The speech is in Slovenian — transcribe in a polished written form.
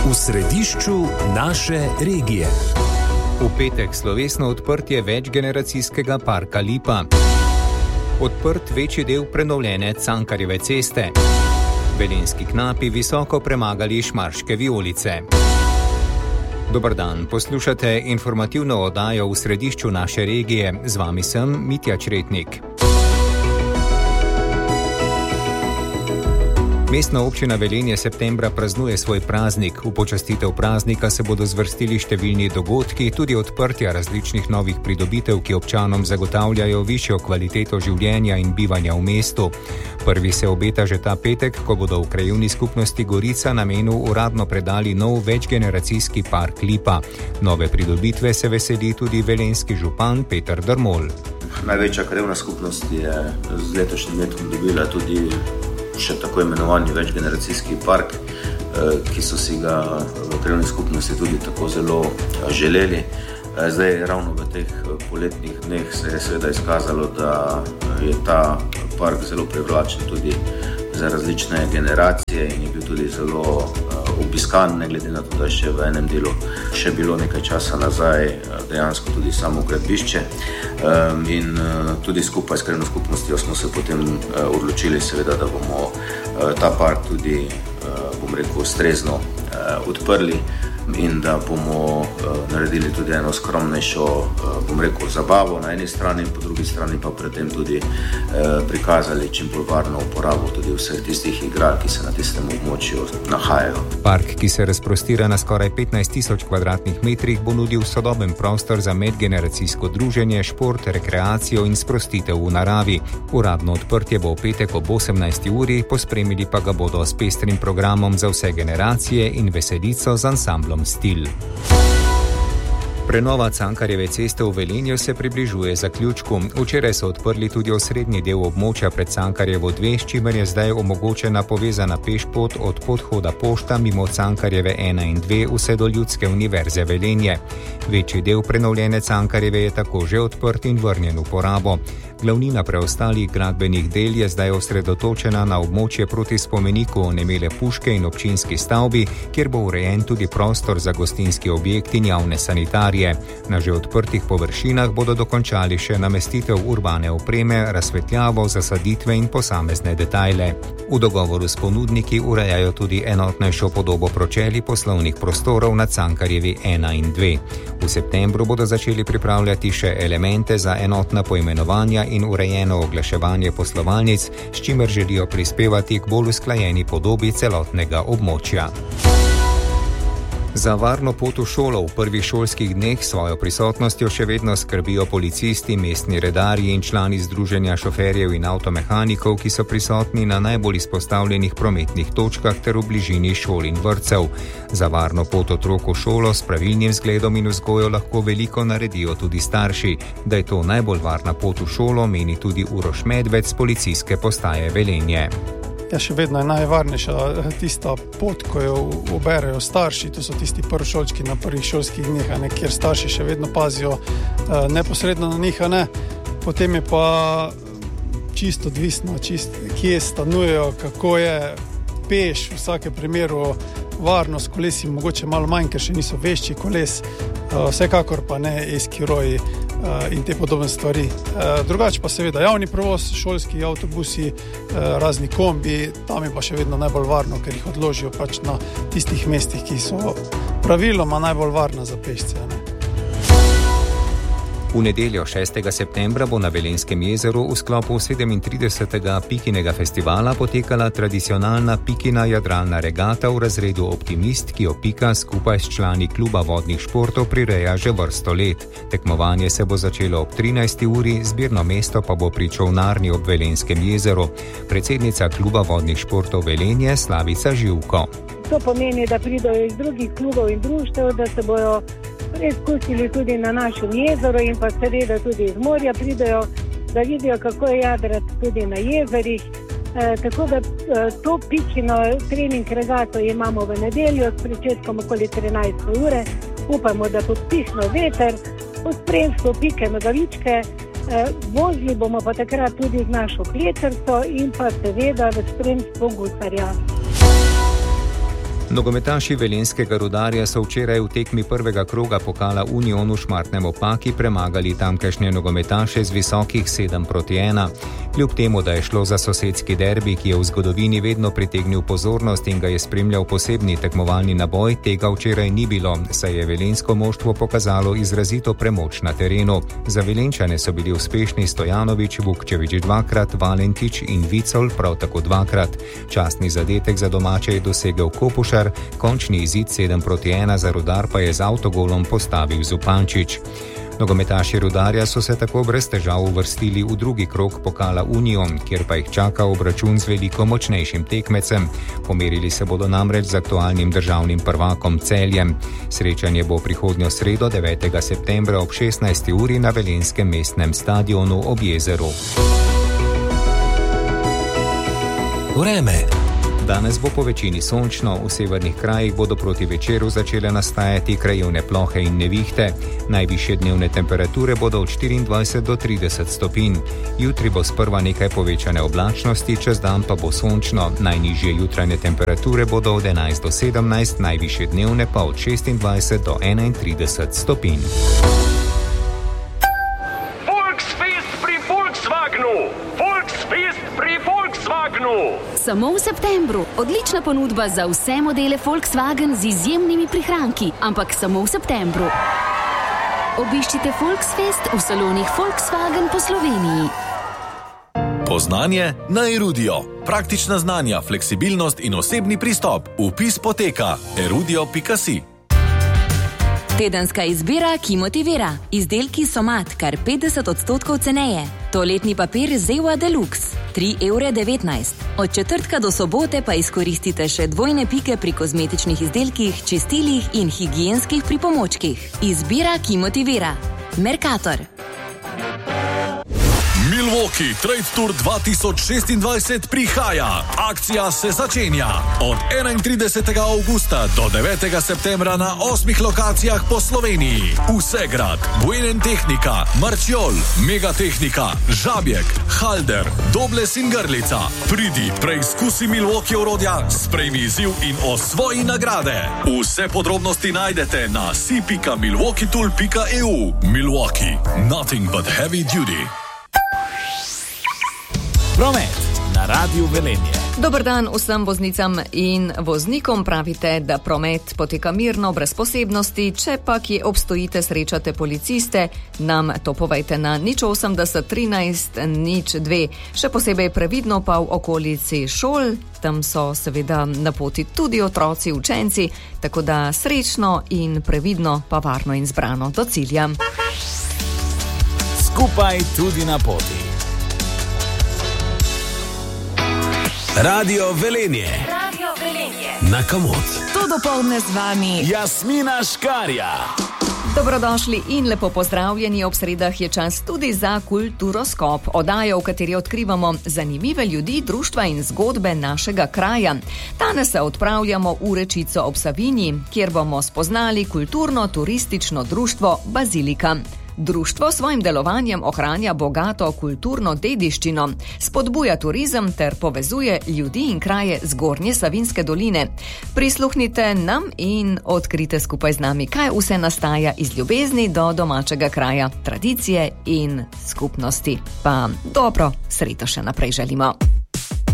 V središču naše regije. V petek slovesno odprtje večgeneracijskega parka Lipa. Odprt večji del prenovljene Cankarjeve ceste. Velenjski knapi visoko premagali šmarške vijolice. Dober dan, poslušate informativno oddajo v središču naše regije. Z vami sem Mitja Čretnik. Mestna občina Velenje septembra praznuje svoj praznik. V počastitev praznika se bodo zvrstili številni dogodki, tudi odprtja različnih novih pridobitev, ki občanom zagotavljajo višjo kvaliteto življenja in bivanja v mestu. Prvi se obeta že ta petek, ko bodo v krajevni skupnosti Gorica namenu uradno predali nov večgeneracijski park Lipa. Nove pridobitve se veseli tudi velenjski župan Peter Drmol. Največja krajevna skupnost je z letošnjim letom dobila tudi še tako imenovani večgeneracijski park, ki so si ga v krajevni skupnosti tudi tako zelo želeli. Zdaj, ravno v teh poletnih dneh se je seveda izkazalo, da je ta park zelo privlačen tudi za različne generacije in je bil tudi zelo obiskan, ne glede na to, da je še v enem delu še bilo nekaj časa nazaj dejansko tudi samo gradbišče. In tudi skupaj s krajevno skupnostjo smo se potem odločili seveda, da bomo ta park tudi, ustrezno odprli in da bomo naredili tudi eno skromnejšo, zabavo na eni strani, po drugi strani pa predtem tudi prikazali čim bolj varno uporabo tudi vseh tistih igral, ki se na tistem območju nahajajo. Park, ki se razprostira na skoraj 15.000 kvadratnih metrih, bo nudil sodoben prostor za medgeneracijsko druženje, šport, rekreacijo in sprostitev v naravi. Uradno odprtje bo v petek ob 18. uri, pospremili pa ga bodo s pestrim programom za vse generacije in veselico z ansamblom Stil. Prenova Cankarjeve ceste v Velenju se približuje zaključku. Včeraj so odprli tudi osrednji del območja pred Cankarjevo 2, s čimer je zdaj omogočena povezana pešpot od podhoda Pošta mimo Cankarjeve 1 in 2 vse do Ljudske univerze Velenje. Večji del prenovljene Cankarjeve je tako že odprt in vrnjen v porabo. Glavnina preostalih gradbenih del je zdaj osredotočena na območje proti spomeniku onemele puške in občinski stavbi, kjer bo urejen tudi prostor za gostinski objekt in javne sanitarije. Na že odprtih površinah bodo dokončali še namestitev urbane opreme, razsvetljavo, zasaditve in posamezne detajle. V dogovoru s ponudniki urejajo tudi enotnejšo podobo pročeli poslovnih prostorov na Cankarjevi 1 in 2. V septembru bodo začeli pripravljati še elemente za enotna poimenovanja in urejeno oglaševanje poslovalnic, s čimer želijo prispevati k bolj usklajeni podobi celotnega območja. Za varno pot v šolo v prvih šolskih dneh svojo prisotnostjo še vedno skrbijo policisti, mestni redarji in člani združenja šoferjev in avtomehanikov, ki so prisotni na najbolj izpostavljenih prometnih točkah ter v bližini šol in vrtcev. Za varno pot otrok v šolo s pravilnim vzgledom in vzgojo lahko veliko naredijo tudi starši. Da je to najbolj varna pot v šolo, meni tudi Uroš Medved z policijske postaje Velenje. Ja, še vedno je najvarnejša tista pot, ko jo uberejo starši, to so tisti prvošolčki na prvih šolskih dneh, kjer starši še vedno pazijo neposredno na njih, Potem je pa čisto odvisno, kje stanujejo, kako je peš, v vsakem primeru varnost kolesi mogoče malo manj, ker še niso vešči koles, vsekakor pa ne eskiroji in te podobne stvari. Drugače pa seveda javni prevoz, šolski avtobusi, razni kombi, tam je pa še vedno najbolj varno, ker jih odložijo pač na tistih mestih, ki so praviloma najbolj varna za pešce. V nedeljo 6. septembra bo na Velenjskem jezeru v sklopu 37. Pikinega festivala potekala tradicionalna Pikina jadralna regata v razredu Optimist, ki jo Pika skupaj s člani kluba vodnih športov prireja že vrsto let. Tekmovanje se bo začelo ob 13. uri, zbirno mesto pa bo pri čolnarni ob Velenjskem jezeru. Predsednica kluba vodnih športov Velenje Slavica Živko. To pomeni, da pridejo iz drugih klubov in društev, da se bojo preizkusili tudi na našem jezeru in pa seveda tudi iz morja pridejo, da vidijo, kako je jadrati tudi na jezerih. Tako da to Pikino trening regato imamo v nedeljo s pričetkom okoli 13. ure. Upamo, da pod pišno veter, v spremstvu Pike Nogavičke. Vozili bomo pa takrat tudi z našo klecerco in pa seveda v spremstvu gusarja. Nogometaši velenjskega Rudarja so včeraj v tekmi prvega kroga pokala Union v Šmartnem ob Paki premagali tamkajšnje nogometaše z visokih 7-1. Kljub temu, da je šlo za sosedski derbi, ki je v zgodovini vedno pritegnil pozornost in ga je spremljal posebni tekmovalni naboj, tega včeraj ni bilo, saj je velenjsko moštvo pokazalo izrazito premoč na terenu. Za Velenjčane so bili uspešni Stojanovič, Vukčević dvakrat, Valentič in Vicol prav tako dvakrat. Častni zadetek za domače je dosegel Kopušar, končni izid 7-1 za Rudar pa je z avtogolom postavil Zupančič. Nogometaši Rudarja so se tako brez težav uvrstili v drugi krog pokala Union, kjer pa jih čaka obračun z veliko močnejšim tekmecem. Pomerili se bodo namreč z aktualnim državnim prvakom Celjem. Srečanje bo prihodnjo sredo 9. septembra ob 16. uri na velenjskem mestnem stadionu ob jezeru. Vreme. Danes bo po večini sončno, v severnih krajih bodo proti večeru začele nastajati krajevne plohe in nevihte. Najvišje dnevne temperature bodo od 24 do 30 stopinj. Jutri bo sprva nekaj povečane oblačnosti, čez dan pa bo sončno. Najnižje jutranje temperature bodo od 11 do 17, najvišje dnevne pa od 26 do 31 stopinj. Samo v septembru. Odlična ponudba za vse modele Volkswagen z izjemnimi prihranki, ampak samo v septembru. Obiščite Volksfest v salonih Volkswagen po Sloveniji. Poznanje na Erudio. Praktična znanja, fleksibilnost in osebni pristop. Vpis poteka erudio.si. Tedenska izbira, ki motivira. Izdelki Somat, kar 50% ceneje. Toaletni papir Zewa Deluxe, 3,19 €. Od četrtka do sobote pa izkoristite še dvojne pike pri kozmetičnih izdelkih, čistilih in higienskih pripomočkih. Izbira, ki motivira. Mercator. Milwaukee Trade Tour 2026 prihaja. Akcija se začenja od 31. avgusta do 9. septembra na 8 lokacijah po Sloveniji. Vsegrad, Buenen Tehnika, Marčiol, Megatehnika, Žabjek, Halder, Dobles in Grlica. Pridi, preizkusi Milwaukee orodja, sprejmi izziv in osvoji nagrade. Vse podrobnosti najdete na si.milwaukeetool.eu. Milwaukee, nothing but heavy duty. Promet na Radiu Velenje. Dober dan vsem voznicam in voznikom. Pravite, da promet poteka mirno, brez posebnosti. Če pa kje obstojite, srečate policiste, nam to povejte na 080 13 02. Še posebej previdno pa v okolici šol. Tam so seveda na poti tudi otroci, učenci, tako da srečno in previdno pa varno in zbrano do cilja. Skupaj tudi na poti. Radio Velenje. Radio Velenje. Na Komod. To dopoldne z vami Jasmina Škarja. Dobrodošli in lepo pozdravljeni. Ob sredah je čas tudi za Kulturoskop, oddajo, v kateri odkrivamo zanimive ljudi, društva in zgodbe našega kraja. Danes se odpravljamo v Rečico ob Savinji, kjer bomo spoznali kulturno-turistično društvo Bazilika. Društvo svojim delovanjem ohranja bogato kulturno dediščino, spodbuja turizem ter povezuje ljudi in kraje Zgornje Savinjske doline. Prisluhnite nam in odkrite skupaj z nami, kaj vse nastaja iz ljubezni do domačega kraja, tradicije in skupnosti. Pa dobro sredo še naprej želimo.